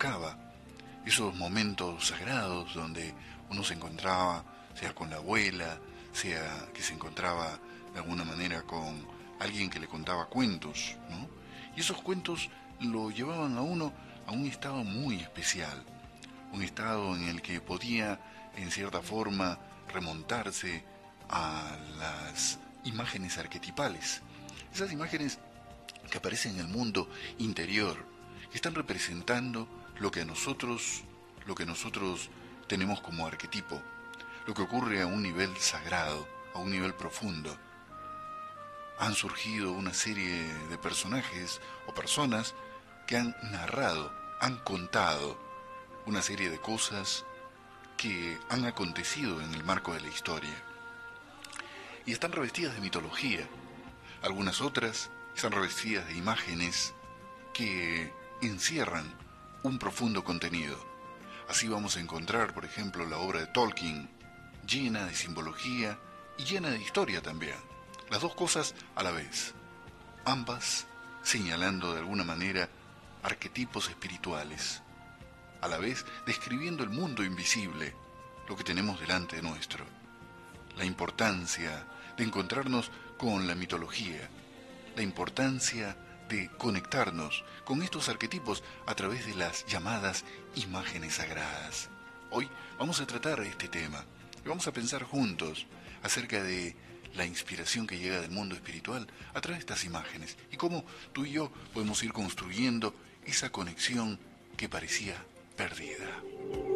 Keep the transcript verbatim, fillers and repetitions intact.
evocaba esos momentos sagrados donde uno se encontraba, sea con la abuela, sea que se encontraba de alguna manera con alguien que le contaba cuentos, ¿no? Y esos cuentos lo llevaban a uno a un estado muy especial, un estado en el que podía, en cierta forma, remontarse a las imágenes arquetipales, esas imágenes que aparecen en el mundo interior, que están representando lo que a nosotros, lo que nosotros tenemos como arquetipo, lo que ocurre a un nivel sagrado, a un nivel profundo. Han surgido una serie de personajes o personas que han narrado, han contado una serie de cosas que han acontecido en el marco de la historia. Y están revestidas de mitología. Algunas otras están revestidas de imágenes que encierran un profundo contenido. Así vamos a encontrar, por ejemplo, la obra de Tolkien, llena de simbología y llena de historia también. Las dos cosas a la vez, ambas señalando de alguna manera arquetipos espirituales, a la vez describiendo el mundo invisible, lo que tenemos delante nuestro. La importancia de encontrarnos con la mitología, la importancia de conectarnos con estos arquetipos a través de las llamadas imágenes sagradas. Hoy vamos a tratar este tema y vamos a pensar juntos acerca de la inspiración que llega del mundo espiritual a través de estas imágenes y cómo tú y yo podemos ir construyendo esa conexión que parecía perdida.